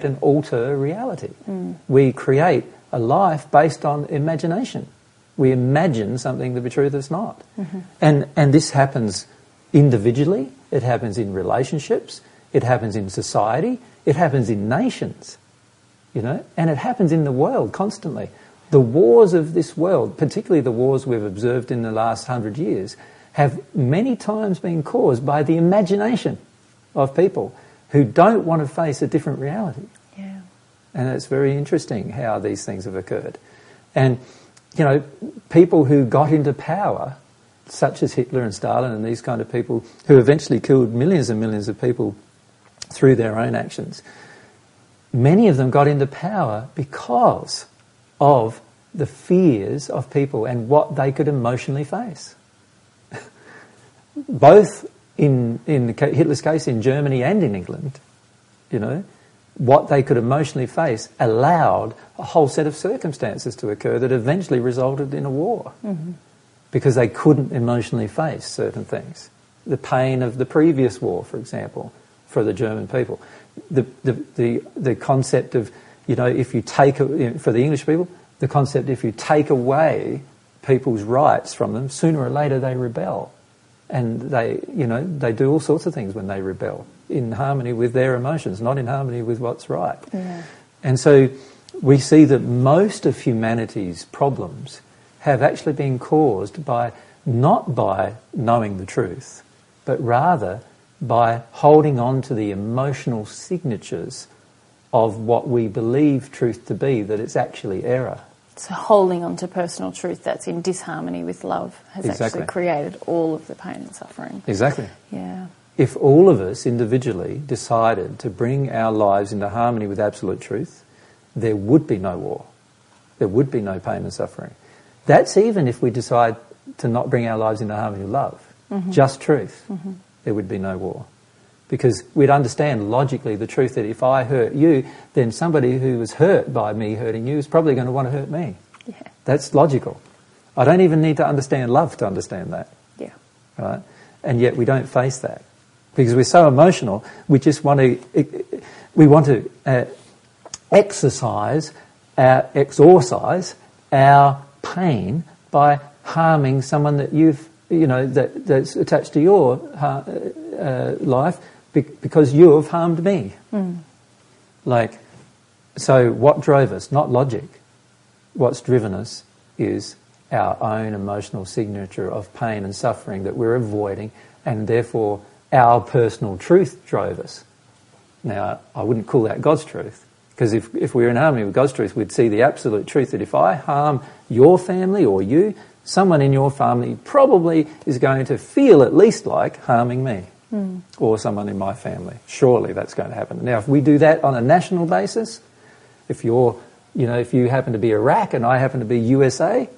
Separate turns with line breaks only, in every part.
and alter reality. We create a life based on imagination. We imagine something to be true that's not. And this happens individually, it happens in relationships, it happens in society, it happens in nations, you know, and it happens in the world constantly. The wars of this world, particularly the wars we've observed in the last 100 years, have many times been caused by the imagination of people who don't want to face a different reality.
Yeah.
And it's very interesting how these things have occurred. And, you know, people who got into power, such as Hitler and Stalin and these kind of people, who eventually killed millions and millions of people through their own actions, many of them got into power because of the fears of people and what they could emotionally face. Both in Hitler's case in Germany and in England, you know, what they could emotionally face allowed a whole set of circumstances to occur that eventually resulted in a war. Because they couldn't emotionally face certain things. The pain of the previous war, for example, for the German people. The concept of, you know, if you take, for the English people, the concept if you take away people's rights from them, sooner or later they rebel. And they, you know, they do all sorts of things when they rebel, in harmony with their emotions, not in harmony with what's right.
Yeah.
And so we see that most of humanity's problems have actually been caused by, not by knowing the truth, but rather by holding on to the emotional signatures of what we believe truth to be, that it's actually error.
So holding on to personal truth that's in disharmony with love has
Exactly.
actually created all of the pain and suffering.
Exactly.
Yeah.
If all of us individually decided to bring our lives into harmony with absolute truth, there would be no war. There would be no pain and suffering. That's even if we decide to not bring our lives into harmony with love. Just truth. There would be no war. Because we'd understand logically the truth that if I hurt you, then somebody who was hurt by me hurting you is probably going to want to hurt me.
Yeah.
That's logical. I don't even need to understand love to understand that.
Yeah.
Right? And yet we don't face that. Because we're so emotional, we just want to exorcise our pain by harming someone that that's attached to your life because you have harmed me. So what drove us? Not logic. What's driven us is our own emotional signature of pain and suffering that we're avoiding, and therefore our personal truth drove us. Now, I wouldn't call that God's truth, because if we were in harmony with God's truth, we'd see the absolute truth that if I harm your family or you, someone in your family probably is going to feel at least like harming me or someone in my family. Surely that's going to happen. Now, if we do that on a national basis, if you happen to be Iraq and I happen to be USA,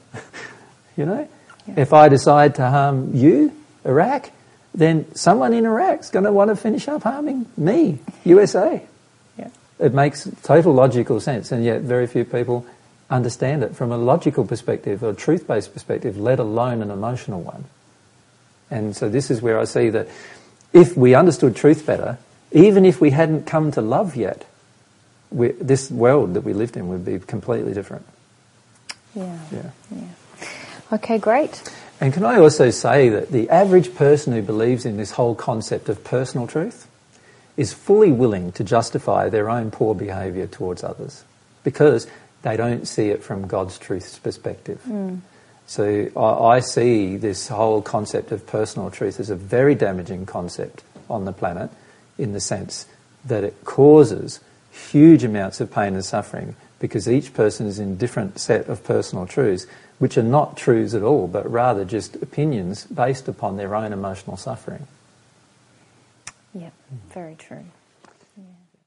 if I decide to harm you, Iraq, then someone in Iraq's going to want to finish up harming me, USA.
Yeah.
It makes total logical sense, and yet very few people understand it from a logical perspective or a truth-based perspective, let alone an emotional one. And so this is where I see that if we understood truth better, even if we hadn't come to love yet, this world that we lived in would be completely different.
Yeah.
Yeah.
Okay, great.
And can I also say that the average person who believes in this whole concept of personal truth is fully willing to justify their own poor behaviour towards others because they don't see it from God's truth's perspective. So I see this whole concept of personal truth as a very damaging concept on the planet, in the sense that it causes huge amounts of pain and suffering because each person is in a different set of personal truths, which are not truths at all, but rather just opinions based upon their own emotional suffering.
Yeah, very true. Yeah.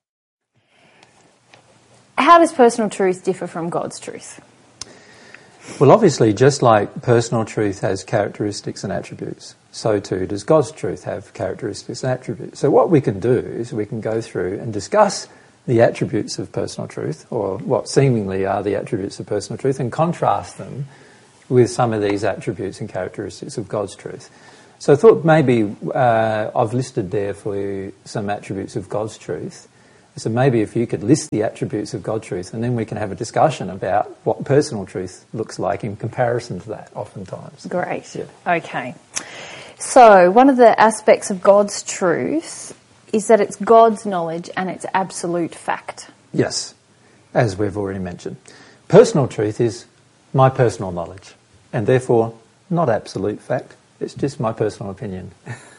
How does personal truth differ from God's truth?
Well, obviously, just like personal truth has characteristics and attributes, so too does God's truth have characteristics and attributes. So what we can do is we can go through and discuss the attributes of personal truth, or what seemingly are the attributes of personal truth, and contrast them with some of these attributes and characteristics of God's truth. So I thought maybe I've listed there for you some attributes of God's truth. So maybe if you could list the attributes of God truth, and then we can have a discussion about what personal truth looks like in comparison to that oftentimes.
Great.
Yeah.
Okay. So one of the aspects of God's truth is that it's God's knowledge and it's absolute fact.
Yes, as we've already mentioned. Personal truth is my personal knowledge, and therefore not absolute fact. It's just my personal opinion.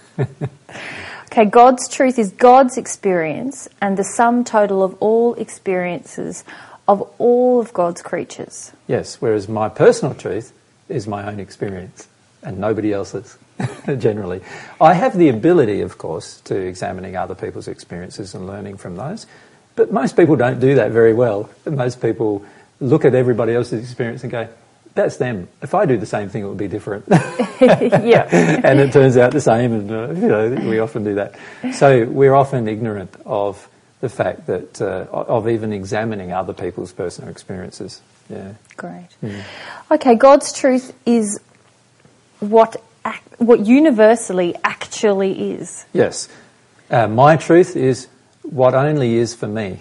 Okay, God's truth is God's experience and the sum total of all experiences of all of God's creatures.
Yes, whereas my personal truth is my own experience and nobody else's, generally. I have the ability, of course, to examining other people's experiences and learning from those, but most people don't do that very well. Most people look at everybody else's experience and go, that's them. If I do the same thing, it would be different.
Yeah.
And it turns out the same, and we often do that. So we're often ignorant of the fact that of even examining other people's personal experiences. Yeah.
Great. Okay, God's truth is what universally actually is.
Yes. My truth is what only is for me.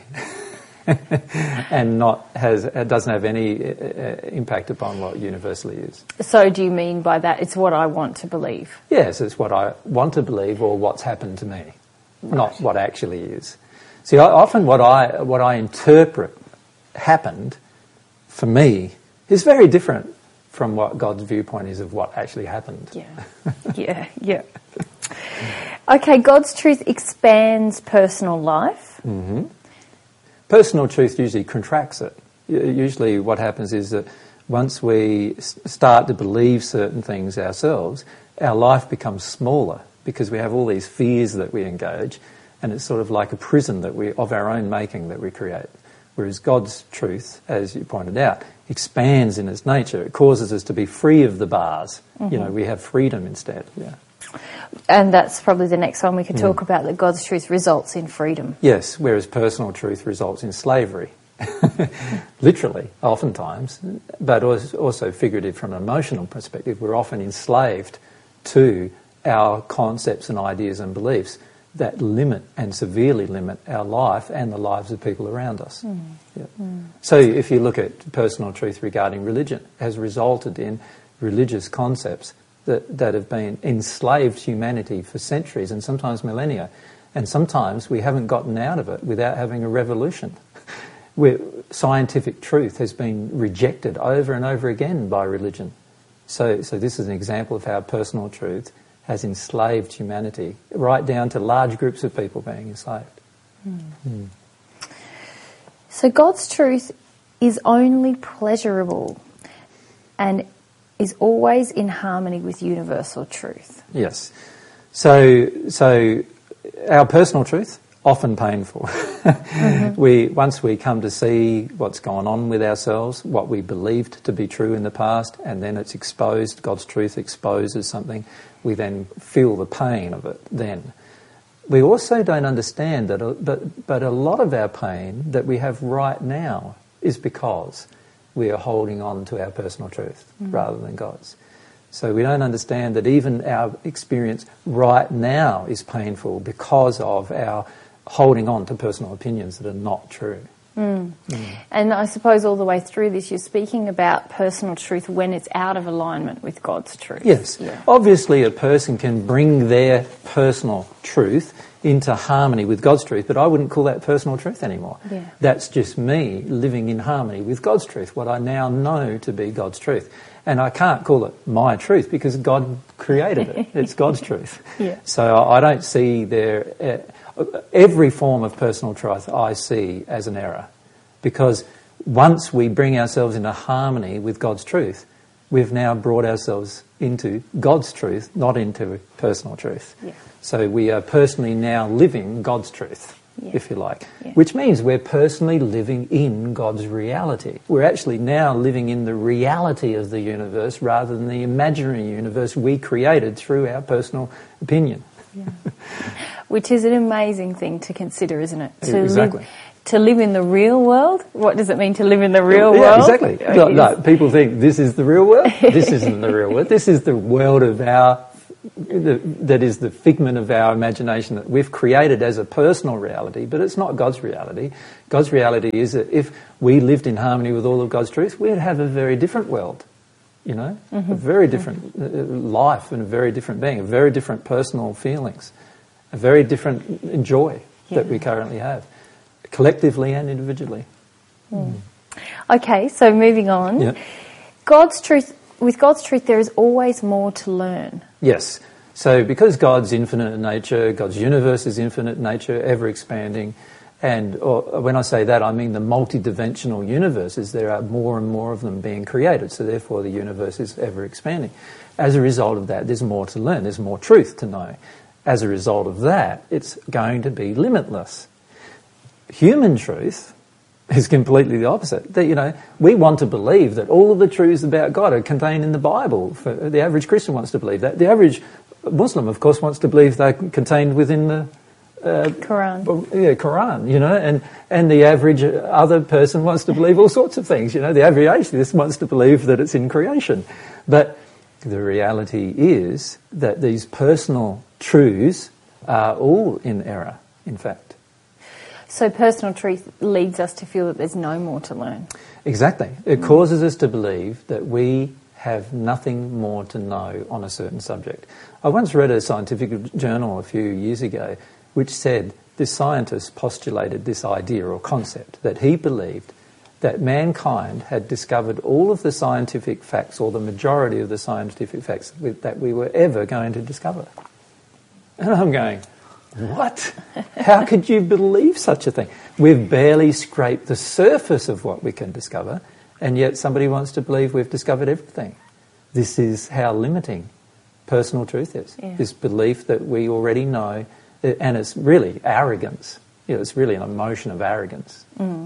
And doesn't have any impact upon what universally is.
So do you mean by that it's what I want to believe?
Yes, it's what I want to believe or what's happened to me, not what actually is. See, often what I interpret happened for me is very different from what God's viewpoint is of what actually happened.
Yeah. Okay, God's truth expands personal life.
Mm-hmm. Personal truth usually contracts it. Usually what happens is that once we start to believe certain things ourselves, our life becomes smaller because we have all these fears that we engage, and it's sort of like a prison of our own making that we create. Whereas God's truth, as you pointed out, expands in its nature. It causes us to be free of the bars. Mm-hmm. We have freedom instead. Yeah.
And that's probably the next one we could talk about, that God's truth results in freedom.
Yes, whereas personal truth results in slavery. Literally, oftentimes, but also figurative from an emotional perspective. We're often enslaved to our concepts and ideas and beliefs that limit and severely limit our life and the lives of people around us. Yeah. So if you look at personal truth regarding religion, it has resulted in religious concepts that have been enslaved humanity for centuries and sometimes millennia. And sometimes we haven't gotten out of it without having a revolution. Where scientific truth has been rejected over and over again by religion. So this is an example of how personal truth has enslaved humanity, right down to large groups of people being enslaved.
So God's truth is only pleasurable and is always in harmony with universal truth.
Yes. So our personal truth, often painful. Once we come to see what's gone on with ourselves, what we believed to be true in the past, and then it's exposed, God's truth exposes something, we then feel the pain of it then. We also don't understand that, but a lot of our pain that we have right now is because we are holding on to our personal truth rather than God's. So we don't understand that even our experience right now is painful because of our holding on to personal opinions that are not true.
And I suppose all the way through this you're speaking about personal truth when it's out of alignment with God's truth.
Yes.
Yeah.
Obviously a person can bring their personal truth into harmony with God's truth, but I wouldn't call that personal truth anymore.
Yeah.
That's just me living in harmony with God's truth, what I now know to be God's truth. And I can't call it my truth because God created it. It's God's truth.
Yeah.
So I don't see every form of personal truth I see as an error, because once we bring ourselves into harmony with God's truth, we've now brought ourselves into God's truth, not into personal truth.
Yeah.
So we are personally now living God's truth, if you like,
Yeah.
which means we're personally living in God's reality. We're actually now living in the reality of the universe rather than the imaginary universe we created through our personal opinion.
Yeah. Which is an amazing thing to consider, isn't it?
Exactly.
To live in the real world? What does it mean to live in the real
Yeah,
world?
exactly. No, people think this is the real world. This isn't the real world. This is the world of our that is the figment of our imagination that we've created as a personal reality, but it's not God's reality. God's reality is that if we lived in harmony with all of God's truth, we'd have a very different world, you know, a very different life and a very different being, a very different personal feelings, a very different joy that we currently have, collectively and individually.
Okay, so moving on.
Yeah.
With God's truth, there is always more to learn.
Yes. So because God's infinite in nature, God's universe is infinite in nature, ever expanding, and when I say that, I mean the multidimensional universes. There are more and more of them being created, so therefore the universe is ever expanding. As a result of that, there's more to learn, there's more truth to know. As a result of that, it's going to be limitless. Human truth is completely the opposite. That, you know, we want to believe that all of the truths about God are contained in the Bible. The average Christian wants to believe that. The average Muslim, of course, wants to believe they're contained within the
Quran.
Yeah, Quran, you know, and the average other person wants to believe all sorts of things. You know, the average atheist wants to believe that it's in creation. But the reality is that these personal truths are all in error, in fact.
So personal truth leads us to feel that there's no more to learn.
Exactly. It causes us to believe that we have nothing more to know on a certain subject. I once read a scientific journal a few years ago which said this scientist postulated this idea or concept that he believed that mankind had discovered all of the scientific facts, or the majority of the scientific facts that we were ever going to discover. And I'm going, what? How could you believe such a thing? We've barely scraped the surface of what we can discover, and yet somebody wants to believe we've discovered everything. This is how limiting personal truth is.
Yeah.
This belief that we already know, and it's really arrogance. You know, it's really an emotion of arrogance.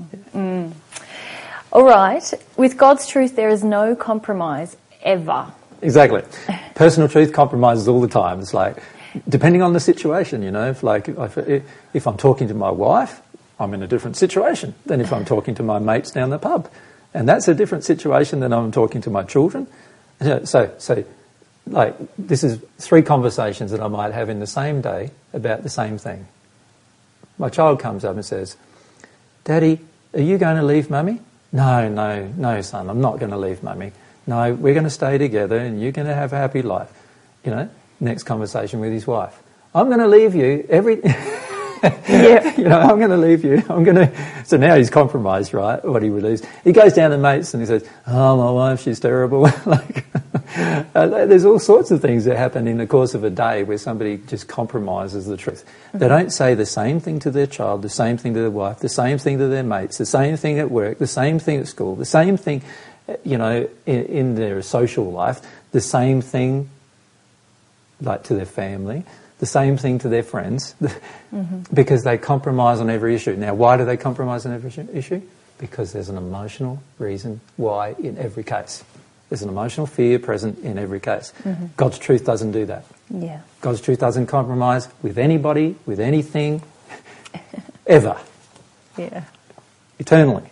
All right. With God's truth, there is no compromise ever.
Exactly. Personal truth compromises all the time. It's like, depending on the situation, you know, if I'm talking to my wife, I'm in a different situation than if I'm talking to my mates down the pub. And that's a different situation than I'm talking to my children. So like, this is 3 conversations that I might have in the same day about the same thing. My child comes up and says, Daddy, are you going to leave Mummy? No, son, I'm not going to leave Mummy. No, we're going to stay together and you're going to have a happy life. You know, next conversation with his wife. I'm going to leave you
Yeah.
You know, I'm going to leave you. So now he's compromised, right? What he would lose. He goes down to mates and he says, oh, my wife, she's terrible. Like, there's all sorts of things that happen in the course of a day where somebody just compromises the truth. They don't say the same thing to their child, the same thing to their wife, the same thing to their mates, the same thing at work, the same thing at school, the same thing, you know, in their social life, the same thing, like, to their family, the same thing to their friends, because they compromise on every issue. Now, why do they compromise on every issue? Because there's an emotional reason why in every case. There's an emotional fear present in every case. God's truth doesn't do that.
Yeah.
God's truth doesn't compromise with anybody, with anything, ever.
Yeah.
Eternally.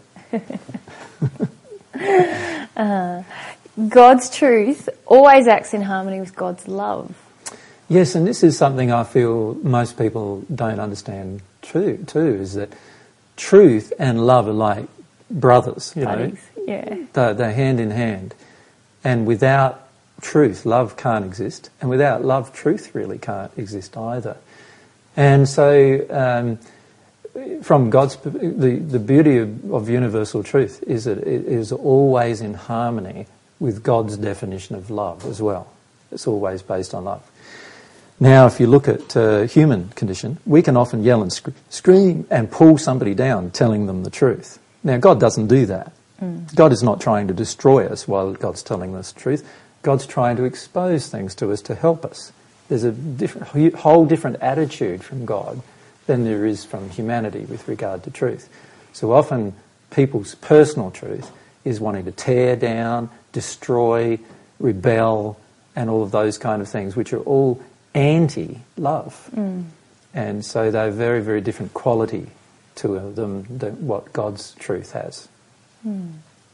God's truth always acts in harmony with God's love.
Yes, and this is something I feel most people don't understand too, is that truth and love are like brothers, you
Buddies.
know.
Yeah.
They're hand in hand. And without truth, love can't exist. And without love, truth really can't exist either. And so from God's... The beauty of universal truth is that it is always in harmony with God's definition of love as well. It's always based on love. Now, if you look at human condition, we can often yell and scream and pull somebody down, telling them the truth. Now, God doesn't do that. God is not trying to destroy us while God's telling us the truth. God's trying to expose things to us to help us. There's a whole different attitude from God than there is from humanity with regard to truth. So often people's personal truth is wanting to tear down, destroy, rebel, and all of those kind of things, which are all anti-love. And so they're very, very different quality to them than what God's truth has.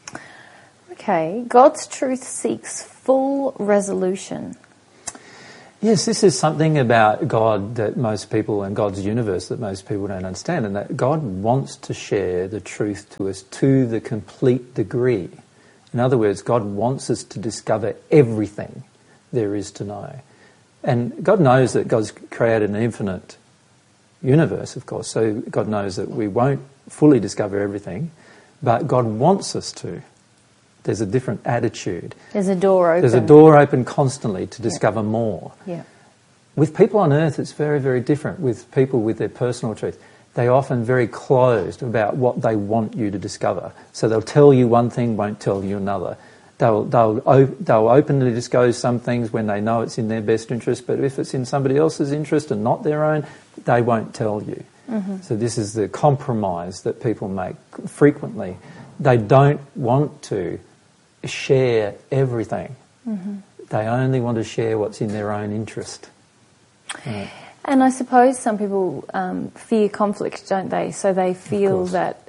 Okay, God's truth seeks full resolution.
Yes, this is something about God that most people, and God's universe that most people don't understand, and that God wants to share the truth to us to the complete degree. In other words, God wants us to discover everything there is to know. And God knows that God's created an infinite universe, of course, so God knows that we won't fully discover everything, but God wants us to. There's a different attitude.
There's a door open.
There's a door open constantly to discover more.
Yeah.
With people on earth, it's very, very different. With people with their personal truth, they're often very closed about what they want you to discover. So they'll tell you one thing, won't tell you another. They'll openly disclose some things when they know it's in their best interest, but if it's in somebody else's interest and not their own, they won't tell you. Mm-hmm. So this is the compromise that people make frequently. They don't want to share everything. Mm-hmm. They only want to share what's in their own interest. Right.
And I suppose some people fear conflict, don't they? So they feel that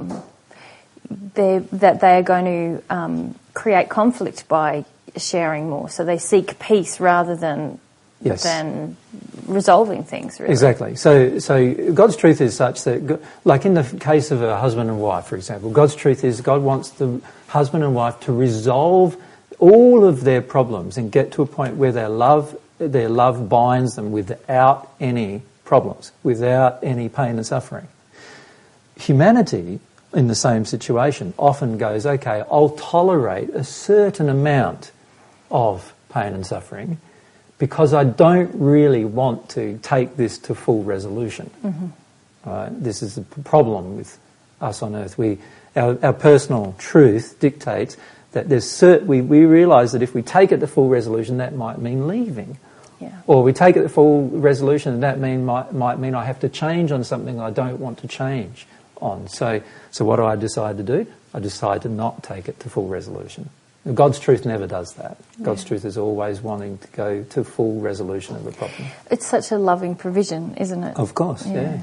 they are going to create conflict by sharing more. So they seek peace rather than resolving things, really.
Exactly. So God's truth is such that, like in the case of a husband and wife, for example, God's truth is God wants the husband and wife to resolve all of their problems and get to a point where their love binds them without any problems, without any pain and suffering. Humanity, in the same situation, often goes, okay, I'll tolerate a certain amount of pain and suffering because I don't really want to take this to full resolution. Mm-hmm. This is the problem with us on earth. Our personal truth dictates that we realise that if we take it to full resolution, that might mean leaving. Yeah. Or we take it to full resolution, and that might mean I have to change on something I don't want to change on. So what do I decide to do? I decide to not take it to full resolution. God's truth never does that. God's truth is always wanting to go to full resolution of the problem.
It's such a loving provision, isn't it?
Of course, yeah.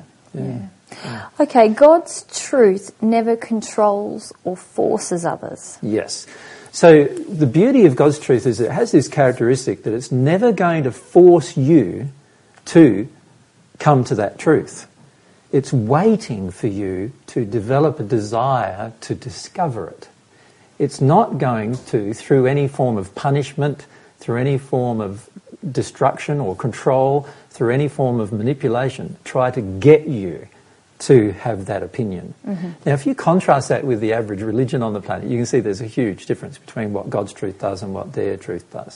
Okay, God's truth never controls or forces others.
Yes. So the beauty of God's truth is it has this characteristic that it's never going to force you to come to that truth. It's waiting for you to develop a desire to discover it. It's not going to, through any form of punishment, through any form of destruction or control, through any form of manipulation, try to get you to have that opinion. Mm-hmm. Now, if you contrast that with the average religion on the planet, you can see there's a huge difference between what God's truth does and what their truth does.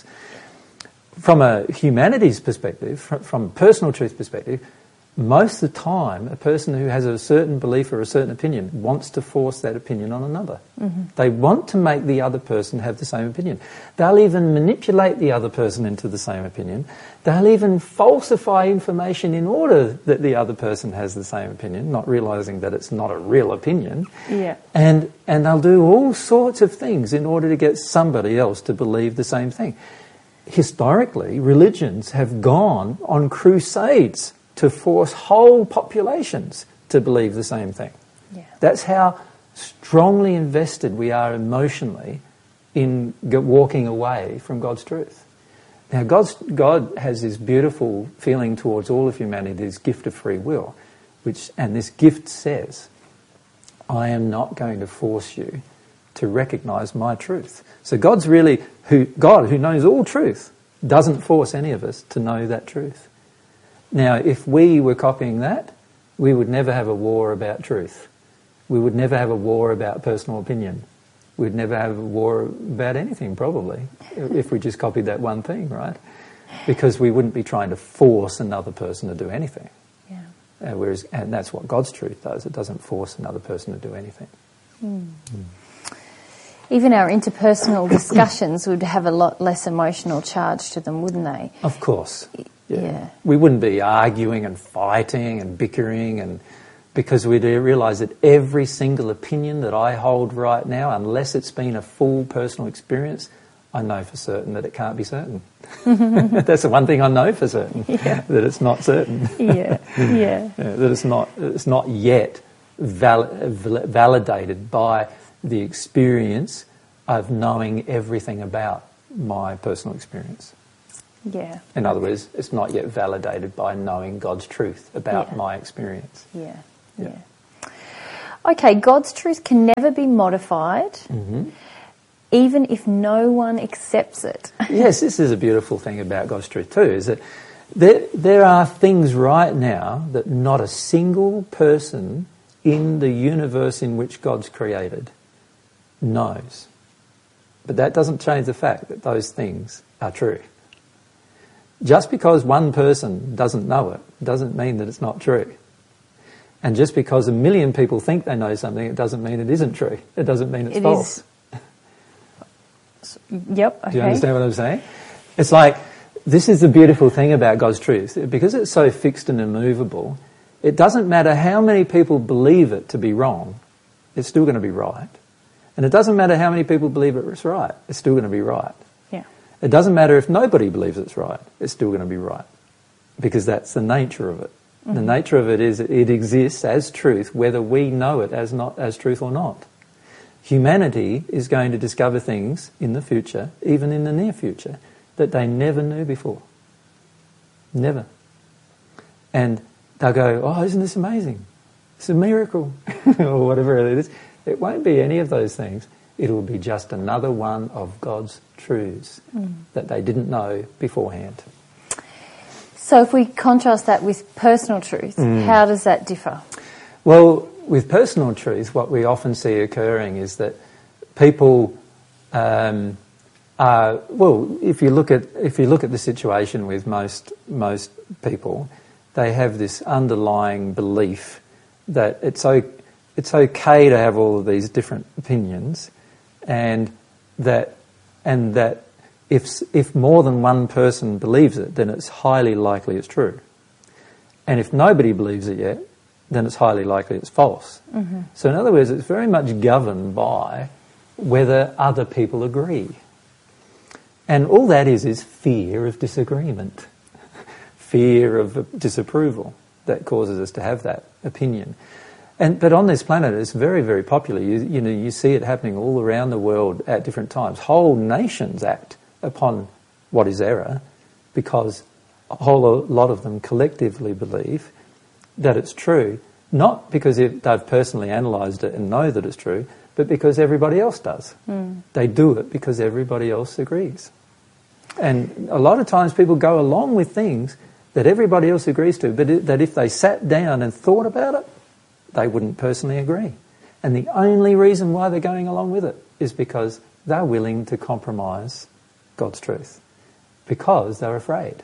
From a humanities perspective, from a personal truth perspective, most of the time, a person who has a certain belief or a certain opinion wants to force that opinion on another. Mm-hmm. They want to make the other person have the same opinion. They'll even manipulate the other person into the same opinion. They'll even falsify information in order that the other person has the same opinion, not realising that it's not a real opinion.
Yeah.
And they'll do all sorts of things in order to get somebody else to believe the same thing. Historically, religions have gone on crusades to force whole populations to believe the same thing. Yeah. That's how strongly invested we are emotionally in walking away from God's truth. Now, God has this beautiful feeling towards all of humanity, this gift of free will, and this gift says, I am not going to force you to recognise my truth. So God, who knows all truth, doesn't force any of us to know that truth. Now, if we were copying that, we would never have a war about truth. We would never have a war about personal opinion. We'd never have a war about anything, probably, if we just copied that one thing, right? Because we wouldn't be trying to force another person to do anything. Yeah. And that's what God's truth does. It doesn't force another person to do anything. Mm.
Even our interpersonal discussions would have a lot less emotional charge to them, wouldn't they?
Of course. Yeah. We wouldn't be arguing and fighting and bickering, because we'd realise that every single opinion that I hold right now, unless it's been a full personal experience, I know for certain that it can't be certain. That's the one thing I know for certain, that it's not certain. That it's not yet validated by the experience of knowing everything about my personal experience.
Yeah.
In other words, it's not yet validated by knowing God's truth about my experience.
Yeah. Okay, God's truth can never be modified, even if no one accepts it.
Yes, this is a beautiful thing about God's truth too, is that there are things right now that not a single person in the universe in which God's created knows. But that doesn't change the fact that those things are true. Just because one person doesn't know it doesn't mean that it's not true. And just because 1 million people think they know something, it doesn't mean it isn't true. It doesn't mean it's false.
Yep, okay.
Do you understand what I'm saying? It's like, this is the beautiful thing about God's truth. Because it's so fixed and immovable, it doesn't matter how many people believe it to be wrong, it's still going to be right. And it doesn't matter how many people believe it's right, it's still going to be right.
Yeah.
It doesn't matter if nobody believes it's right, it's still going to be right. Because that's the nature of it. The nature of it is it exists as truth, whether we know it as truth or not. Humanity is going to discover things in the future, even in the near future, that they never knew before. Never. And they'll go, oh, isn't this amazing? It's a miracle, or whatever it is. It won't be any of those things. It will be just another one of God's truths that they didn't know beforehand.
So if we contrast that with personal truth, how does that differ?
Well, with personal truth, what we often see occurring is that people are, well, if you look at the situation with most people, they have this underlying belief that it's okay to have all of these different opinions, and that if more than one person believes it, then it's highly likely it's true. And if nobody believes it yet, then it's highly likely it's false. So in other words, it's very much governed by whether other people agree. And all that is fear of disagreement, fear of disapproval that causes us to have that opinion. But on this planet, it's very, very popular. You see it happening all around the world at different times. Whole nations act upon what is error because a whole lot of them collectively believe that it's true, not because they've personally analysed it and know that it's true, but because everybody else does. They do it because everybody else agrees. And a lot of times people go along with things that everybody else agrees to, but that if they sat down and thought about it, they wouldn't personally agree. And the only reason why they're going along with it is because they're willing to compromise God's truth, because they're afraid.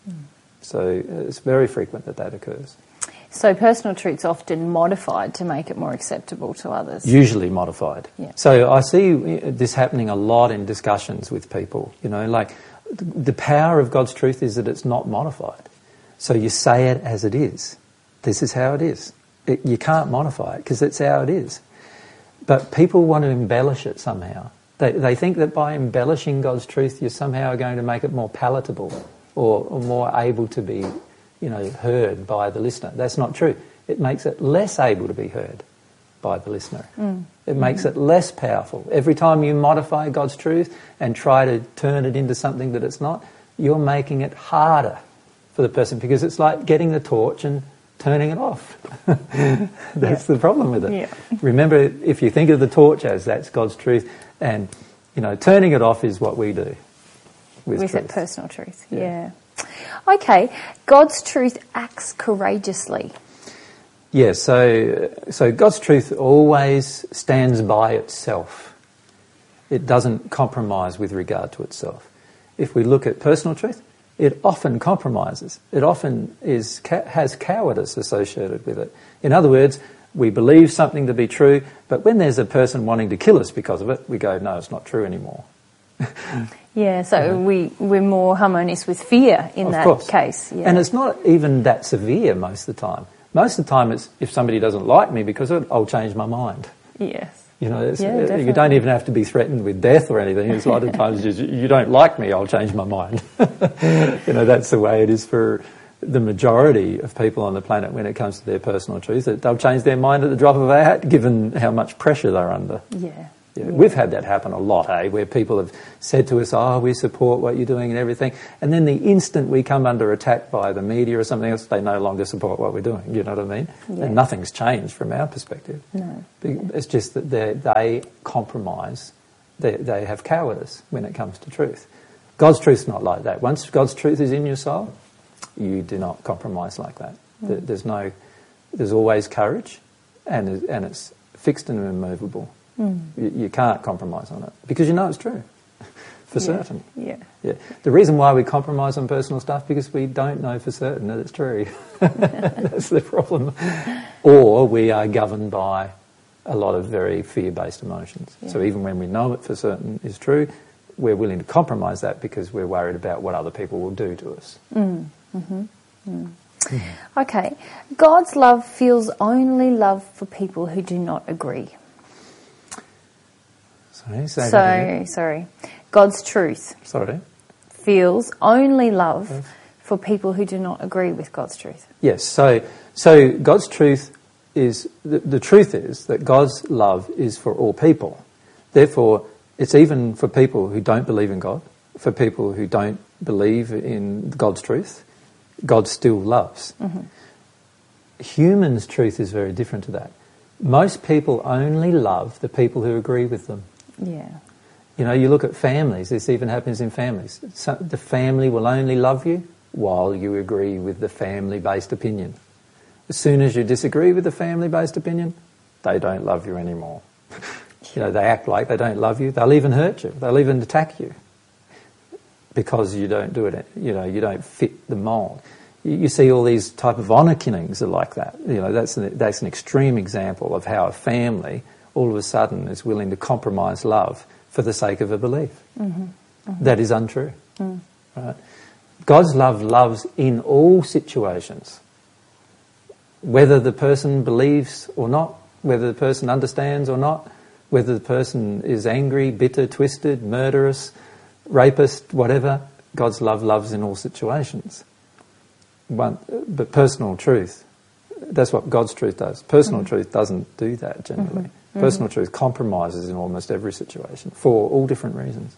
So it's very frequent that occurs.
So personal truth's often modified to make it more acceptable to others.
Usually modified.
Yeah.
So I see this happening a lot in discussions with people. Like the power of God's truth is that it's not modified. So you say it as it is. This is how it is. You can't modify it because it's how it is. But people want to embellish it somehow. They think that by embellishing God's truth, you're somehow going to make it more palatable or more able to be, heard by the listener. That's not true. It makes it less able to be heard by the listener. It makes it less powerful. Every time you modify God's truth and try to turn it into something that it's not, you're making it harder for the person, because it's like getting the torch and turning it off. That's the problem with it.
Yeah.
Remember, if you think of the torch as that's God's truth, and turning it off is what we do with truth.
Personal truth. Yeah. Okay, God's truth acts courageously.
Yeah, so God's truth always stands by itself. It doesn't compromise with regard to itself. If we look at personal truth, it often compromises. It often has cowardice associated with it. In other words, we believe something to be true, but when there's a person wanting to kill us because of it, we go, no, it's not true anymore.
Yeah, so we're more harmonious with fear in that case. Yeah.
And it's not even that severe most of the time. Most of the time it's if somebody doesn't like me because of it, I'll change my mind.
Yes.
You don't even have to be threatened with death or anything. It's a lot of times just, you don't like me, I'll change my mind. That's the way it is for the majority of people on the planet when it comes to their personal truth. That they'll change their mind at the drop of a hat, given how much pressure they're under.
Yeah.
Yeah. We've had that happen a lot, where people have said to us, oh, we support what you're doing and everything, and then the instant we come under attack by the media or something else, they no longer support what we're doing, you know what I mean?
Yeah.
And nothing's changed from our perspective.
No.
It's just that they compromise, they have cowardice when it comes to truth. God's truth's not like that. Once God's truth is in your soul, you do not compromise like that. There's always courage, and it's fixed and immovable. You can't compromise on it because you know it's true for certain.
Yeah.
The reason why we compromise on personal stuff because we don't know for certain that it's true. That's the problem. Or we are governed by a lot of very fear-based emotions. Yeah. So even when we know it for certain is true, we're willing to compromise that because we're worried about what other people will do to us.
Okay. God's love feels only love for people who do not agree. Sorry. God's truth. Feels only love for people who do not agree with God's truth.
Yes. So God's truth is the truth is that God's love is for all people. Therefore, it's even for people who don't believe in God, for people who don't believe in God's truth. God still loves. Humans' truth is very different to that. Most people only love the people who agree with them.
Yeah.
You know, you look at families, this even happens in families. The family will only love you while you agree with the family-based opinion. As soon as you disagree with the family-based opinion, they don't love you anymore. You know, they act like they don't love you. They'll even hurt you. They'll even attack you because you don't do it. You know, you don't fit the mould. You see all these type of honour killings are like that. You know, that's an extreme example of how a family all of a sudden is willing to compromise love for the sake of a belief. That is untrue. Right? God's love loves in all situations, whether the person believes or not, whether the person understands or not, whether the person is angry, bitter, twisted, murderous, rapist, whatever. God's love loves in all situations. But personal truth, that's what God's truth does. Personal truth doesn't do that generally. Personal truth compromises in almost every situation for all different reasons.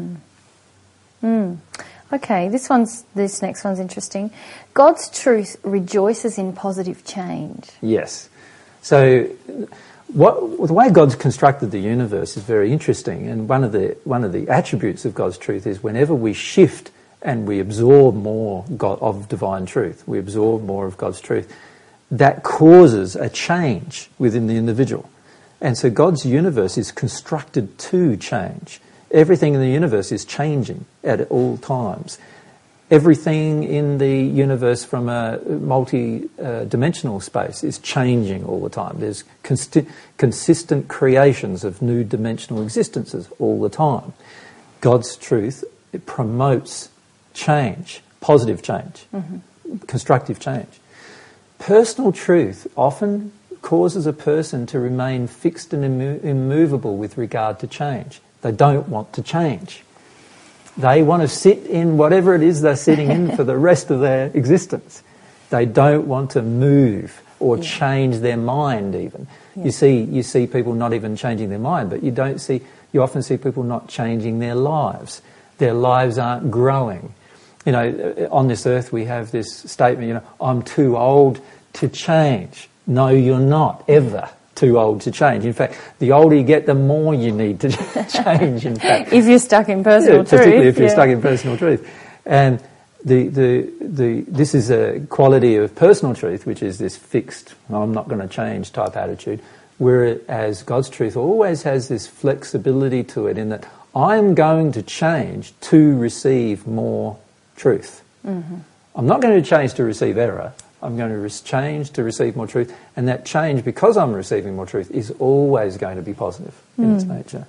Okay, this next one's interesting. God's truth rejoices in positive change.
Yes. So the way God's constructed the universe is very interesting, and one of the attributes of God's truth is whenever we shift and we absorb more of divine truth, we absorb more of God's truth, that causes a change within the individual. And so God's universe is constructed to change. Everything in the universe is changing at all times. Everything in the universe from a multi-dimensional space is changing all the time. There's consistent creations of new dimensional existences all the time. God's truth, it promotes change, positive change, constructive change. Personal truth often causes a person to remain fixed and immovable with regard to change. They don't want to change. They want to sit in whatever it is they're sitting in for the rest of their existence. They don't want to move or change their mind even. You see people not even changing their mind, but you often see people not changing their lives. Their lives aren't growing. You know, on this earth we have this statement, you know, I'm too old to change. No, you're not ever too old to change. In fact, the older you get, the more you need to change, in fact.
If you're stuck in personal truth.
Particularly if you're stuck in personal truth. And this is a quality of personal truth, which is this fixed, I'm not going to change type attitude, whereas God's truth always has this flexibility to it in that I'm going to change to receive more truth. I'm not going to change to receive error. I'm going to change to receive more truth, and that change, because I'm receiving more truth, is always going to be positive in its nature.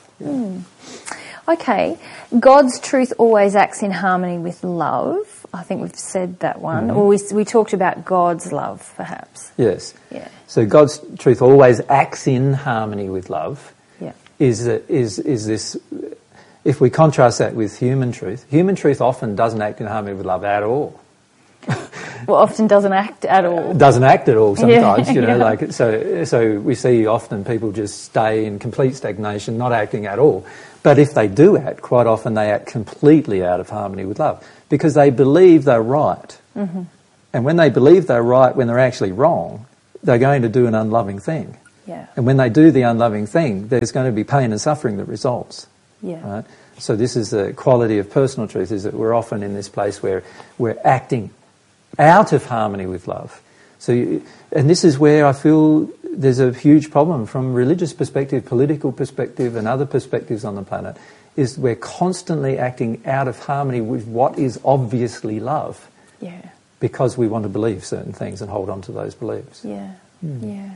Okay, God's truth always acts in harmony with love. I think we've said that one. Or we talked about God's love, perhaps.
Yes.
Yeah.
So God's truth always acts in harmony with love.
Yeah.
Is this? If we contrast that with human truth often doesn't act in harmony with love at all.
Well, often doesn't act at all.
Doesn't act at all sometimes,
Yeah,
you know,
yeah.
like, so we see often people just stay in complete stagnation, not acting at all. But if they do act, quite often they act completely out of harmony with love because they believe they're right.
Mm-hmm.
And when they believe they're right when they're actually wrong, they're going to do an unloving thing.
Yeah.
And when they do the unloving thing, there's going to be pain and suffering that results.
Yeah.
Right? So this is the quality of personal truth, is that we're often in this place where we're acting out of harmony with love. And this is where I feel there's a huge problem from religious perspective, political perspective and other perspectives on the planet, is we're constantly acting out of harmony with what is obviously love
Yeah.
because we want to believe certain things and hold on to those beliefs.
Yeah. Yeah.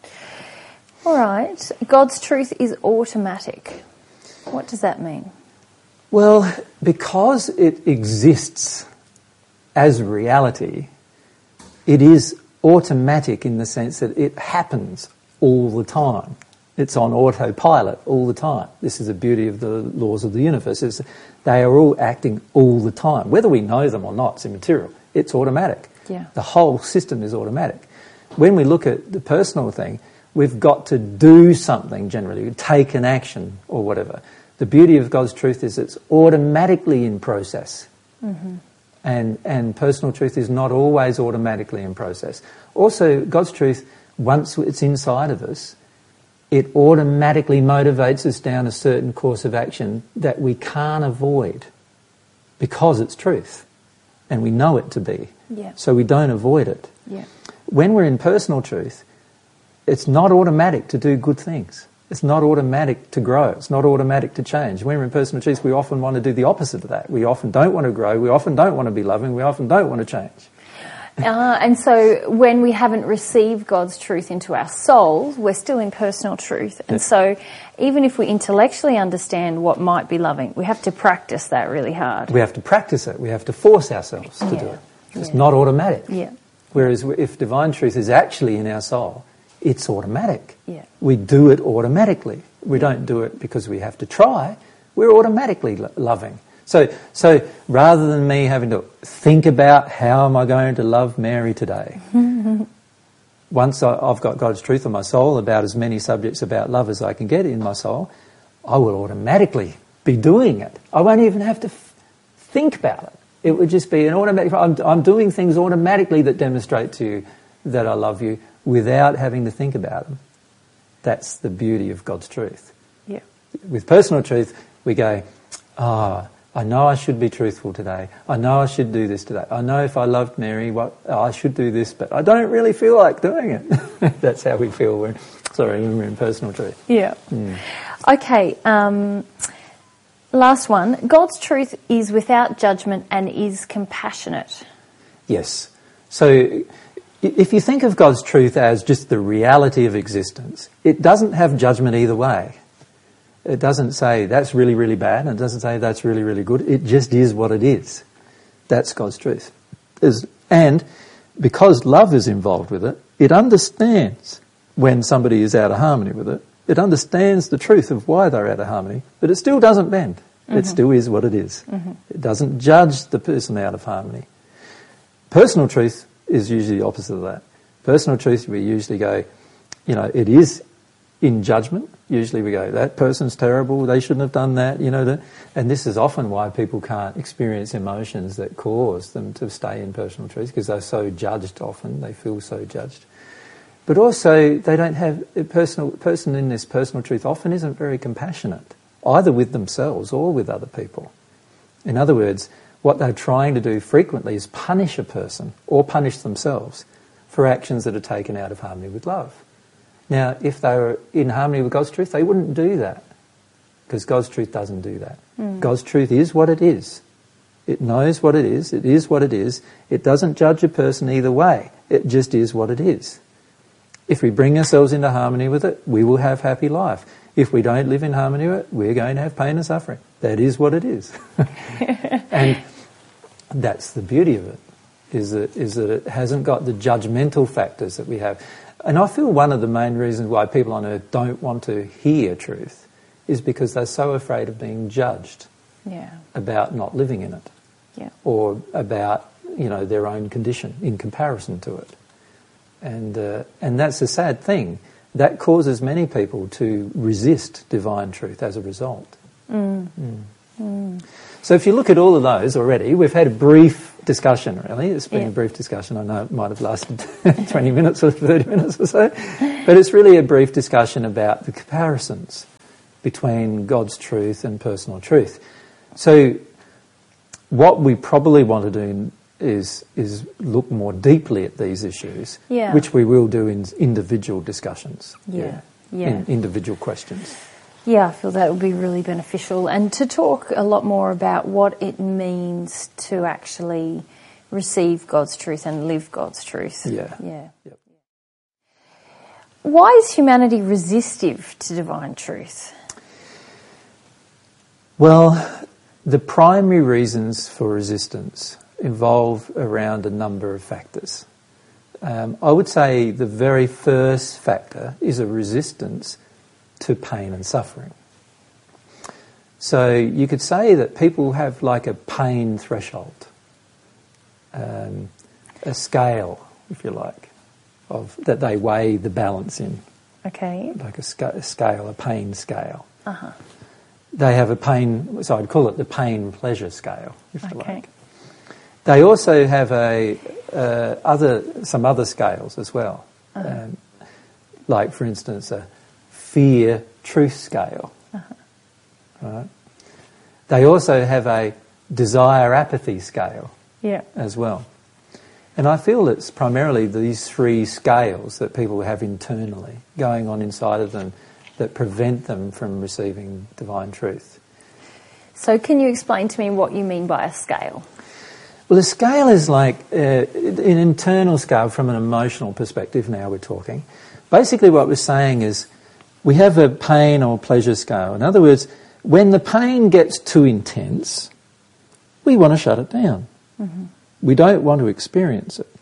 All right. God's truth is automatic. What does that mean?
Well, because it exists as reality, it is automatic in the sense that it happens all the time. It's on autopilot all the time. This is the beauty of the laws of the universe, is they are all acting all the time. Whether we know them or not, it's immaterial. It's automatic.
Yeah.
The whole system is automatic. When we look at the personal thing, we've got to do something generally, take an action or whatever. The beauty of God's truth is it's automatically in process.
Mm-hmm.
And personal truth is not always automatically in process. Also, God's truth, once it's inside of us, it automatically motivates us down a certain course of action that we can't avoid because it's truth. And we know it to be.
Yeah.
So we don't avoid it.
Yeah.
When we're in personal truth, it's not automatic to do good things. It's not automatic to grow. It's not automatic to change. When we're in personal truth, we often want to do the opposite of that. We often don't want to grow. We often don't want to be loving. We often don't want to change.
And so when we haven't received God's truth into our souls, we're still in personal truth. And so even if we intellectually understand what might be loving, we have to practice that really hard.
We have to practice it. We have to force ourselves to do it. It's not automatic.
Yeah.
Whereas if divine truth is actually in our soul, it's automatic.
Yeah.
We do it automatically. We don't do it because we have to try. We're automatically loving. So rather than me having to think about how am I going to love Mary today, once I've got God's truth in my soul about as many subjects about love as I can get in my soul, I will automatically be doing it. I won't even have to think about it. It would just be an automatic... I'm doing things automatically that demonstrate to you that I love you without having to think about them. That's the beauty of God's truth.
Yeah.
With personal truth, we go, I know I should be truthful today. I know I should do this today. I know if I loved Mary, I should do this, but I don't really feel like doing it. That's how we feel when we're in personal truth.
Yeah. Okay, last one. God's truth is without judgment and is compassionate.
Yes. So if you think of God's truth as just the reality of existence, it doesn't have judgment either way. It doesn't say that's really, really bad, and it doesn't say that's really, really good. It just is what it is. That's God's truth. And because love is involved with it, it understands when somebody is out of harmony with it. It understands the truth of why they're out of harmony, but it still doesn't bend. Mm-hmm. It still is what it is. Mm-hmm. It doesn't judge the person out of harmony. Personal truth is usually the opposite of that. Personal truth, we usually go, it is in judgment. Usually we go, that person's terrible, they shouldn't have done that, and this is often why people can't experience emotions that cause them to stay in personal truth, because they're so judged often, they feel so judged. But also, they don't have, a person in this personal truth often isn't very compassionate, either with themselves or with other people. In other words, what they're trying to do frequently is punish a person or punish themselves for actions that are taken out of harmony with love. Now, if they were in harmony with God's truth, they wouldn't do that, because God's truth doesn't do that. God's truth is what it is. It knows what it is what it is. It doesn't judge a person either way. It just is what it is. If we bring ourselves into harmony with it, we will have happy life. If we don't live in harmony with it, we're going to have pain and suffering. That is what it is. And that's the beauty of it, is that it hasn't got the judgmental factors that we have. And I feel one of the main reasons why people on earth don't want to hear truth is because they're so afraid of being judged about not living in it, or about their own condition in comparison to it. And that's a sad thing. That causes many people to resist divine truth as a result. So if you look at all of those already, we've had a brief discussion, really. It's been a brief discussion. I know it might have lasted 20 minutes or 30 minutes or so. But it's really a brief discussion about the comparisons between God's truth and personal truth. So what we probably want to do is look more deeply at these issues, which we will do in individual discussions, in individual questions.
Yeah, I feel that would be really beneficial, and to talk a lot more about what it means to actually receive God's truth and live God's truth.
Yep.
Why is humanity resistive to divine truth?
Well, the primary reasons for resistance involve around a number of factors. I would say the very first factor is a resistance to pain and suffering. So you could say that people have like a pain threshold, a scale, if you like, that they weigh the balance in.
Okay.
Like a scale, a pain scale.
Uh-huh.
They have a pain, so I'd call it the pain-pleasure scale, if you like. They also have some other scales as well, like, for instance, a fear-truth scale. Right? They also have a desire-apathy scale as well. And I feel it's primarily these three scales that people have internally going on inside of them that prevent them from receiving divine truth.
So can you explain to me what you mean by a scale?
Well, a scale is like an internal scale from an emotional perspective, now we're talking. Basically what we're saying is we have a pain or pleasure scale. In other words, when the pain gets too intense, we want to shut it down. Mm-hmm. We don't want to experience it.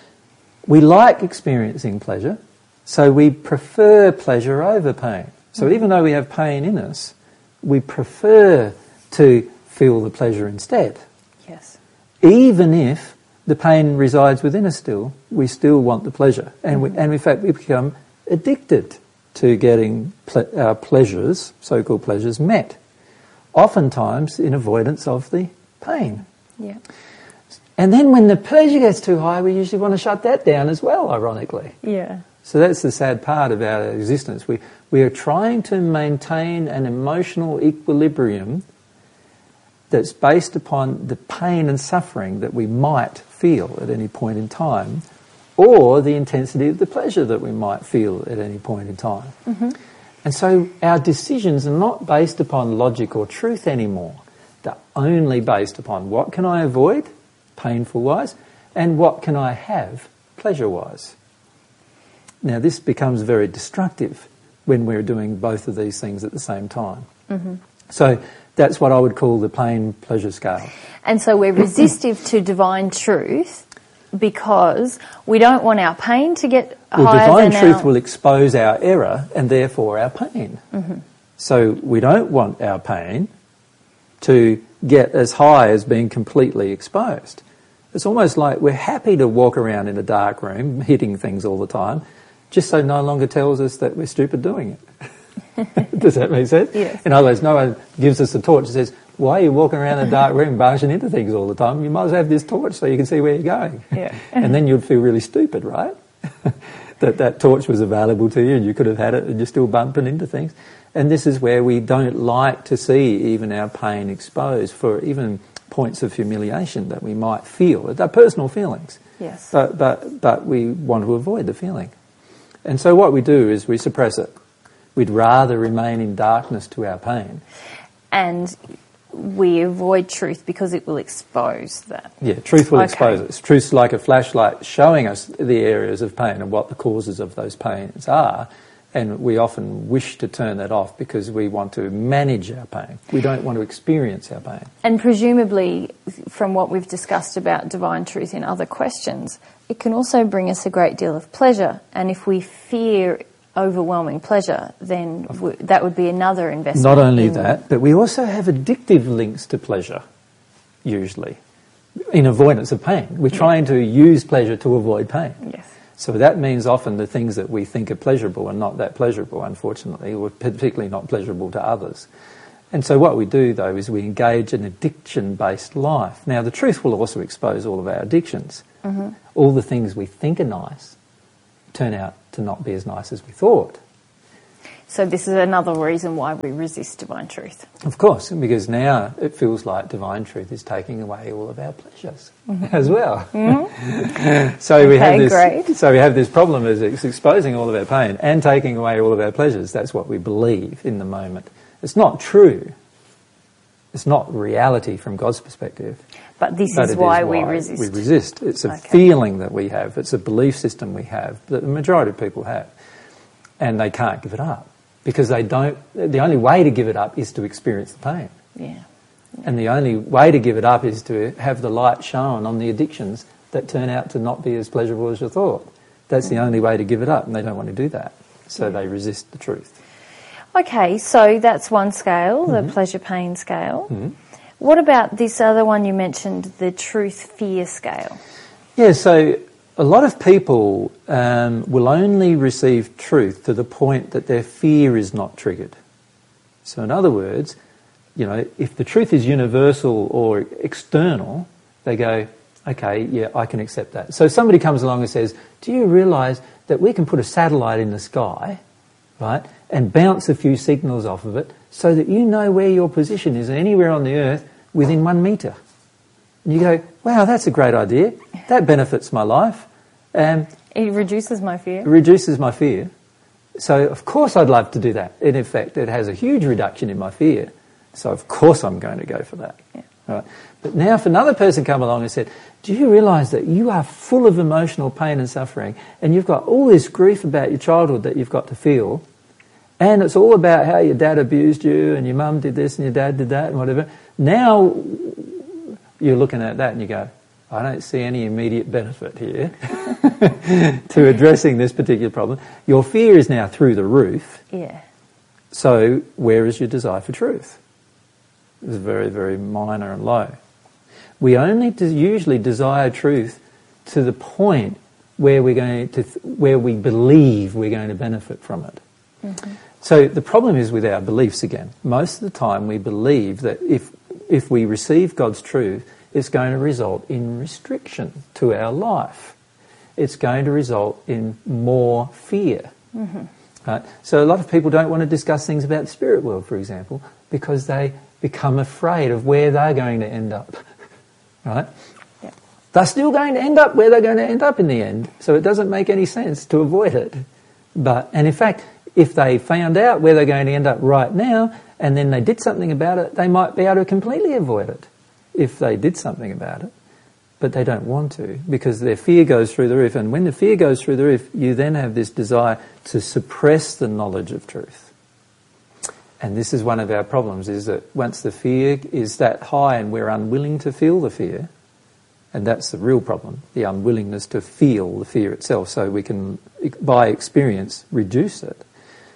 We like experiencing pleasure, so we prefer pleasure over pain. So even though we have pain in us, we prefer to feel the pleasure instead.
Yes.
Even if the pain resides within us still, we still want the pleasure. And, and in fact, we become addicted to getting our pleasures, so-called pleasures, met. Oftentimes in avoidance of the pain.
Yeah.
And then when the pleasure gets too high, we usually want to shut that down as well, ironically.
Yeah.
So that's the sad part of our existence. We are trying to maintain an emotional equilibrium that's based upon the pain and suffering that we might feel at any point in time, or the intensity of the pleasure that we might feel at any point in time. Mm-hmm. And so our decisions are not based upon logic or truth anymore. They're only based upon what can I avoid, painful-wise, and what can I have, pleasure-wise. Now, this becomes very destructive when we're doing both of these things at the same time. Mm-hmm. So that's what I would call the pain-pleasure scale.
And so we're resistive to divine truth because we don't want our pain to get higher
divine
than
truth will expose our error and therefore our pain. Mm-hmm. So we don't want our pain to get as high as being completely exposed. It's almost like we're happy to walk around in a dark room hitting things all the time, just so no longer tells us that we're stupid doing it. Does that make sense?
Yes.
In other words, no one gives us a torch and says, why are you walking around in a dark room bashing into things all the time? You might as well have this torch so you can see where you're going.
Yeah.
And then you'd feel really stupid, right? that torch was available to you and you could have had it and you're still bumping into things. And this is where we don't like to see even our pain exposed for even points of humiliation that we might feel. They're personal feelings.
Yes.
But we want to avoid the feeling. And so what we do is we suppress it. We'd rather remain in darkness to our pain.
And we avoid truth because it will expose that.
Yeah, truth will expose us. Truth's like a flashlight showing us the areas of pain and what the causes of those pains are. And we often wish to turn that off because we want to manage our pain. We don't want to experience our pain. And
presumably, from what we've discussed about divine truth in other questions, it can also bring us a great deal of pleasure. And if we fear overwhelming pleasure, then that would be another investment.
Not only that, but we also have addictive links to pleasure, usually. in avoidance of pain. We're trying to use pleasure to avoid pain.
Yes.
So that means often the things that we think are pleasurable are not that pleasurable, unfortunately, or particularly not pleasurable to others. And so what we do, though, is we engage in addiction-based life. Now, the truth will also expose all of our addictions. Mm-hmm. All the things we think are nice turn out to not be as nice as we thought.
So this is another reason why we resist divine truth.
Of course, because now it feels like divine truth is taking away all of our pleasures as well. Mm-hmm. So we have this problem as it's exposing all of our pain and taking away all of our pleasures. That's what we believe in the moment. It's not true. It's not reality from God's perspective.
But this is why we resist.
We resist. It's a feeling that we have. It's a belief system we have that the majority of people have. And they can't give it up. Because they don't. The only way to give it up is to experience the pain.
Yeah.
And the only way to give it up is to have the light shone on the addictions that turn out to not be as pleasurable as you thought. That's the only way to give it up, and they don't want to do that. So they resist the truth.
Okay, so that's one scale, the pleasure-pain scale. Mm-hmm. What about this other one you mentioned, the truth-fear scale? Yeah,
so a lot of people will only receive truth to the point that their fear is not triggered. So in other words, you know, if the truth is universal or external, they go, okay, yeah, I can accept that. So somebody comes along and says, do you realise that we can put a satellite in the sky, right, and bounce a few signals off of it so that you know where your position is anywhere on the earth within 1 metre? And you go, wow, that's a great idea. That benefits my life.
It reduces my fear.
It reduces my fear. So, of course, I'd love to do that. And in fact, it has a huge reduction in my fear. So, of course, I'm going to go for that. Yeah. Right? But now if another person come along and said, do you realise that you are full of emotional pain and suffering and you've got all this grief about your childhood that you've got to feel, and it's all about how your dad abused you and your mum did this and your dad did that and whatever. Now you're looking at that and you go, I don't see any immediate benefit here to addressing this particular problem. Your fear is now through the roof.
Yeah.
So where is your desire for truth? It's very, very minor and low. We only usually desire truth to the point where where we believe we're going to benefit from it. Mm-hmm. So the problem is with our beliefs again. Most of the time we believe that if we receive God's truth, it's going to result in restriction to our life. It's going to result in more fear. Mm-hmm. Right? So a lot of people don't want to discuss things about the spirit world, for example, because they become afraid of where they're going to end up. Right? Yeah. They're still going to end up where they're going to end up in the end, so it doesn't make any sense to avoid it. And in fact, if they found out where they're going to end up right now, and then they did something about it, they might be able to completely avoid it if they did something about it. But they don't want to, because their fear goes through the roof. And when the fear goes through the roof, you then have this desire to suppress the knowledge of truth. And this is one of our problems, is that once the fear is that high and we're unwilling to feel the fear, and that's the real problem, the unwillingness to feel the fear itself, so we can, by experience, reduce it.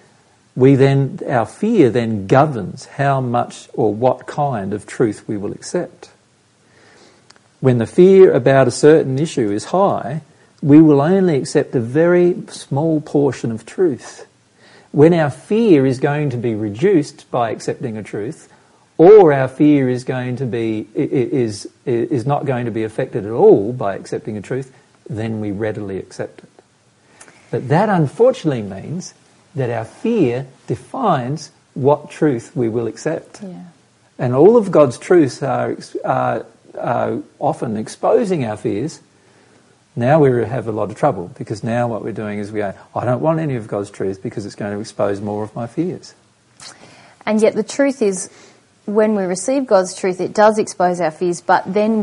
Our fear then governs how much or what kind of truth we will accept. When the fear about a certain issue is high, we will only accept a very small portion of truth. When our fear is going to be reduced by accepting a truth, or our fear is going to be is not going to be affected at all by accepting a truth, then we readily accept it. But that unfortunately means that our fear defines what truth we will accept. Yeah. And all of God's truths are often exposing our fears. Now we have a lot of trouble, because now what we're doing is we go, I don't want any of God's truth because it's going to expose more of my fears.
And yet the truth is, when we receive God's truth, it does expose our fears, but then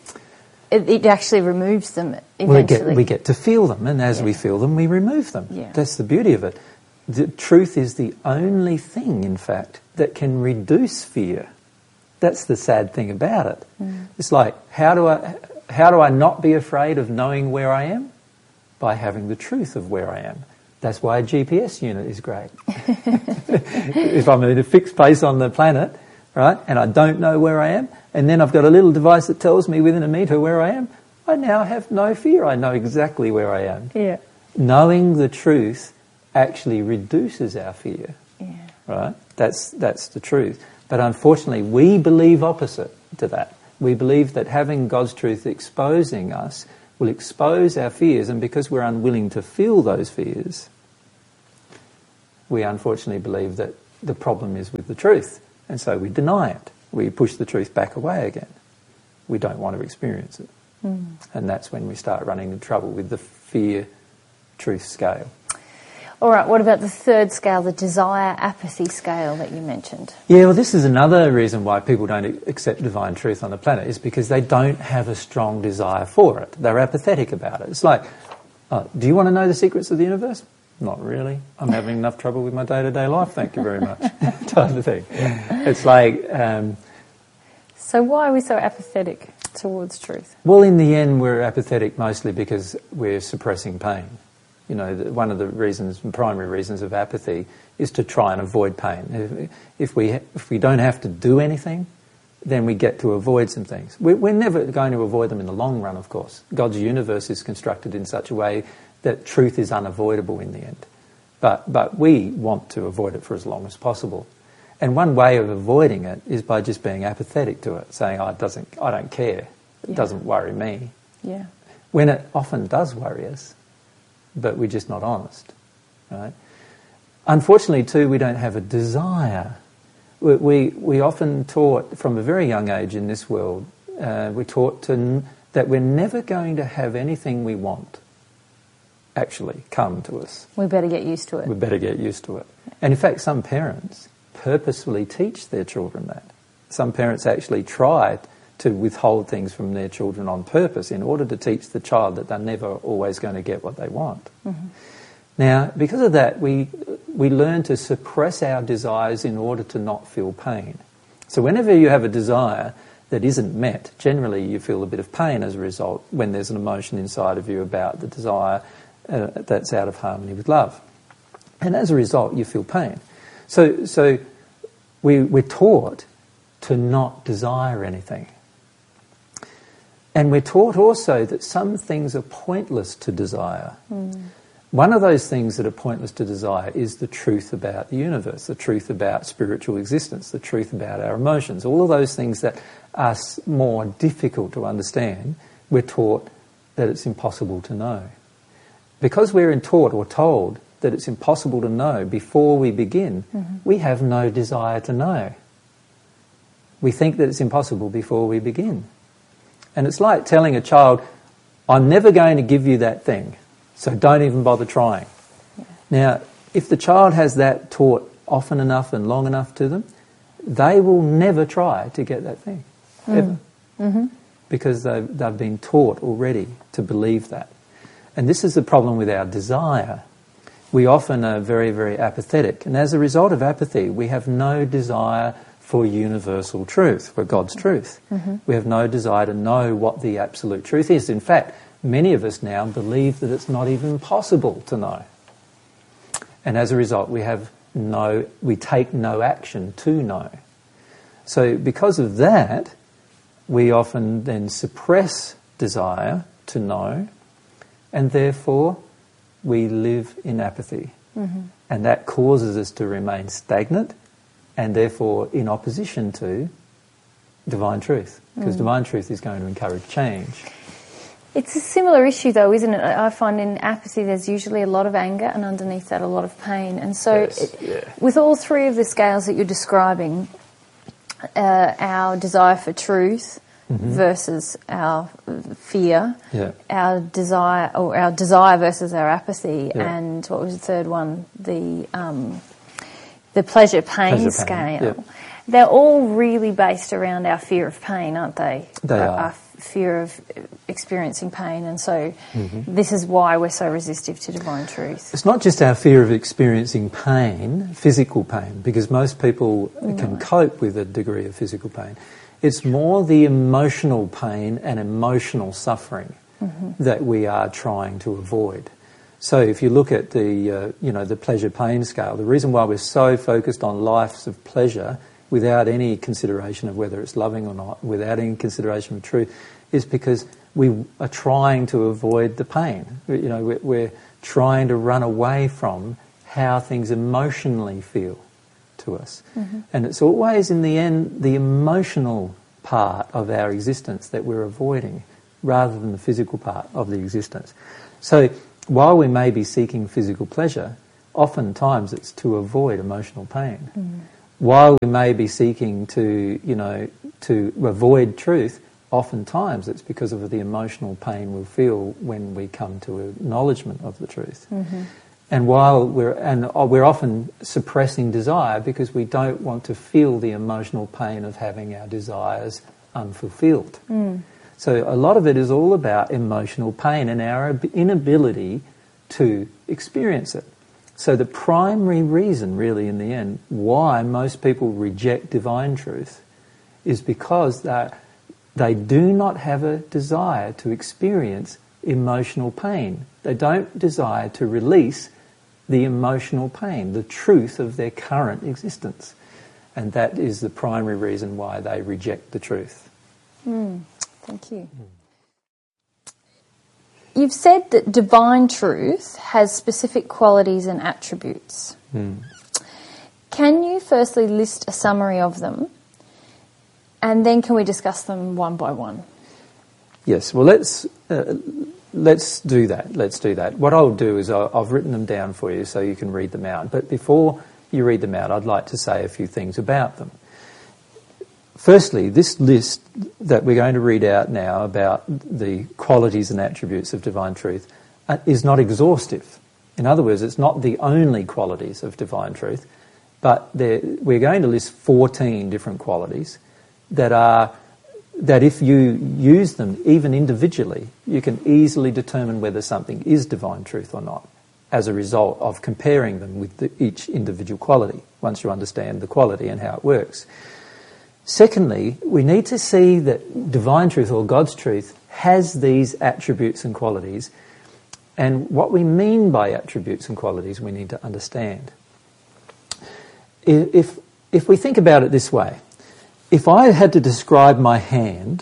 it actually removes them eventually.
We get to feel them, and as we feel them, we remove them. Yeah. That's the beauty of it. The truth is the only thing, in fact, that can reduce fear. That's the sad thing about it. Mm. It's like, how do I not be afraid of knowing where I am? By having the truth of where I am. That's why a GPS unit is great. If I'm in a fixed place on the planet, right? And I don't know where I am, and then I've got a little device that tells me within a metre where I am, I now have no fear. I know exactly where I am.
Yeah.
Knowing the truth actually reduces our fear,
Yeah.
right? That's the truth. But unfortunately, we believe opposite to that. We believe that having God's truth exposing us will expose our fears, and because we're unwilling to feel those fears, we unfortunately believe that the problem is with the truth, and so we deny it. We push the truth back away again. We don't want to experience it. And that's when we start running into trouble with the fear-truth scale.
All right, what about the third scale, the desire-apathy scale that you mentioned?
Yeah, well, this is another reason why people don't accept divine truth on the planet, is because they don't have a strong desire for it. They're apathetic about it. It's like, do you want to know the secrets of the universe? Not really. I'm having enough trouble with my day-to-day life, thank you very much, type of thing. It's like...
So why are we so apathetic towards truth?
Well, in the end, we're apathetic mostly because we're suppressing pain. You know, one of the reasons, primary reasons of apathy is to try and avoid pain. If we don't have to do anything, then we get to avoid some things. We're never going to avoid them in the long run, of course. God's universe is constructed in such a way that truth is unavoidable in the end. But we want to avoid it for as long as possible. And one way of avoiding it is by just being apathetic to it, saying, I don't care, it doesn't worry me.
Yeah.
When it often does worry us, but we're just not honest, right? Unfortunately, too, we don't have a desire. We often taught from a very young age in this world, we're taught that we're never going to have anything we want actually come to us.
We better get used to it.
We better get used to it. And in fact, some parents purposefully teach their children that. Some parents actually try to withhold things from their children on purpose in order to teach the child that they're never always going to get what they want. Mm-hmm. Now, because of that, we learn to suppress our desires in order to not feel pain. So whenever you have a desire that isn't met, generally you feel a bit of pain as a result when there's an emotion inside of you about the desire that's out of harmony with love. And as a result, you feel pain. So we're taught to not desire anything. And we're taught also that some things are pointless to desire. One of those things that are pointless to desire is the truth about the universe, the truth about spiritual existence, the truth about our emotions. All of those things that are more difficult to understand, we're taught that it's impossible to know. Because we're taught or told that it's impossible to know before we begin, we have no desire to know. We think that it's impossible before we begin. And it's like telling a child, I'm never going to give you that thing, so don't even bother trying. Yeah. Now, if the child has that taught often enough and long enough to them, they will never try to get that thing, ever. Mm-hmm. Because they've been taught already to believe that. And this is the problem with our desire. We often are very, very apathetic. And as a result of apathy, we have no desire for universal truth, for God's truth. We have no desire to know what the absolute truth is. In fact, many of us now believe that it's not even possible to know. And as a result, we take no action to know. So because of that, we often then suppress desire to know, and therefore we live in apathy. And that causes us to remain stagnant, and therefore in opposition to divine truth, because divine truth is going to encourage change.
It's a similar issue though, isn't it? I find in apathy there's usually a lot of anger and underneath that a lot of pain. And so with all three of the scales that you're describing, our desire for truth versus our fear, our desire versus our apathy, and what was the third one? The pleasure-pain scale.
Yeah.
They're all really based around our fear of pain, aren't they?
They are.
Our fear of experiencing pain, and so this is why we're so resistive to divine truth.
It's not just our fear of experiencing pain, physical pain, because most people can cope with a degree of physical pain. It's more the emotional pain and emotional suffering that we are trying to avoid. So if you look at the pleasure-pain scale, the reason why we're so focused on lives of pleasure without any consideration of whether it's loving or not, without any consideration of truth, is because we are trying to avoid the pain. We're trying to run away from how things emotionally feel to us. Mm-hmm. And it's always, in the end, the emotional part of our existence that we're avoiding, rather than the physical part of the existence. So while we may be seeking physical pleasure, oftentimes it's to avoid emotional pain. Mm. While we may be seeking to avoid truth, oftentimes it's because of the emotional pain we'll feel when we come to acknowledgement of the truth. Mm-hmm. And we're often suppressing desire because we don't want to feel the emotional pain of having our desires unfulfilled. Mm. So a lot of it is all about emotional pain and our inability to experience it. So the primary reason, really, in the end, why most people reject divine truth is because they do not have a desire to experience emotional pain. They don't desire to release the emotional pain, the truth of their current existence. And that is the primary reason why they reject the truth.
Thank you. You've said that divine truth has specific qualities and attributes. Can you firstly list a summary of them, and then can we discuss them one by one?
Yes, well, let's do that. Let's do that. What I'll do is I've written them down for you so you can read them out. But before you read them out, I'd like to say a few things about them. Firstly, this list that we're going to read out now about the qualities and attributes of divine truth is not exhaustive. In other words, it's not the only qualities of divine truth, but we're going to list 14 different qualities that if you use them even individually, you can easily determine whether something is divine truth or not as a result of comparing them with each individual quality, once you understand the quality and how it works. Secondly, we need to see that divine truth, or God's truth, has these attributes and qualities. And what we mean by attributes and qualities, we need to understand. If we think about it this way, if I had to describe my hand,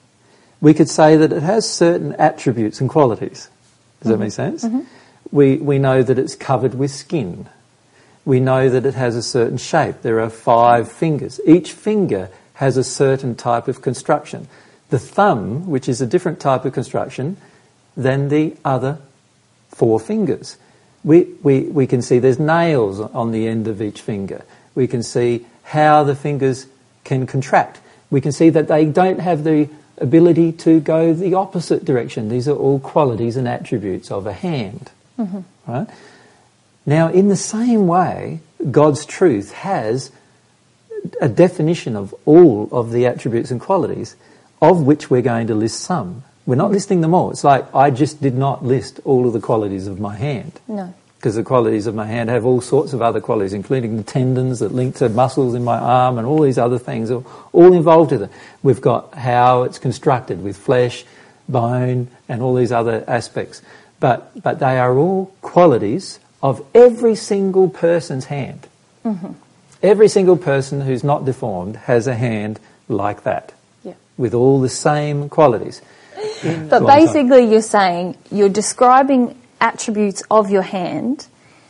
we could say that it has certain attributes and qualities. Does that make sense? Mm-hmm. We know that it's covered with skin. We know that it has a certain shape. There are 5 fingers. Each finger has a certain type of construction. The thumb, which is a different type of construction than the other 4 fingers. We can see there's nails on the end of each finger. We can see how the fingers can contract. We can see that they don't have the ability to go the opposite direction. These are all qualities and attributes of a hand. Mm-hmm. Right? Now, in the same way, God's truth has a definition of all of the attributes and qualities, of which we're going to list some. We're not listing them all. It's like I just did not list all of the qualities of my hand. No. Because the qualities of my hand have all sorts of other qualities, including the tendons that link to muscles in my arm and all these other things, all involved with it. We've got how it's constructed with flesh, bone, and all these other aspects. But they are all qualities of every single person's hand. Mm-hmm. Every single person who's not deformed has a hand like that, with all the same qualities.
But basically you're saying you're describing attributes of your hand.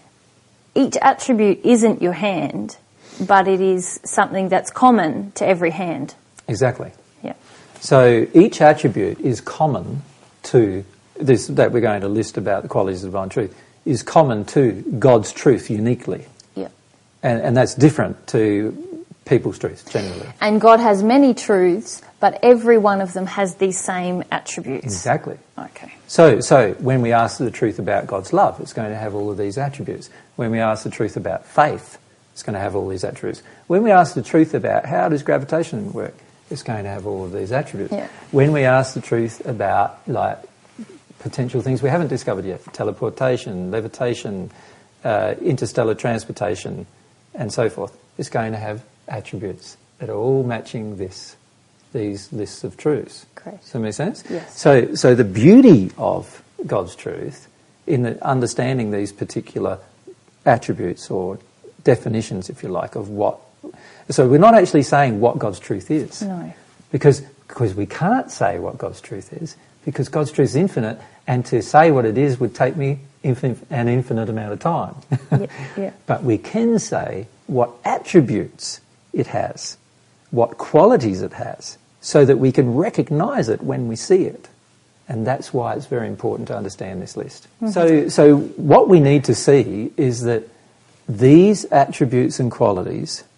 Each attribute isn't your hand, but it is something that's common to every hand.
Exactly.
Yeah.
So each attribute is common to this that we're going to list about the qualities of divine truth, is common to God's truth uniquely.
Yeah.
And that's different to people's truth generally.
And God has many truths, but every one of them has these same attributes.
Exactly.
Okay.
So when we ask the truth about God's love, it's going to have all of these attributes. When we ask the truth about faith, it's going to have all these attributes. When we ask the truth about how does gravitation work, it's going to have all of these attributes.
Yeah.
When we ask the truth about potential things we haven't discovered yet, teleportation, levitation, interstellar transportation, and so forth, it's going to have attributes that are all matching these lists of truths.
Great.
Does that make sense?
Yes.
So the beauty of God's truth in understanding these particular attributes or definitions, if you like, of So we're not actually saying what God's truth is.
No.
Because we can't say what God's truth is, because God's truth is infinite, and to say what it is would take me an infinite amount of time.
Yeah.
But we can say what attributes it has, what qualities it has, so that we can recognise it when we see it. And that's why it's very important to understand this list. So what we need to see is that these attributes and qualities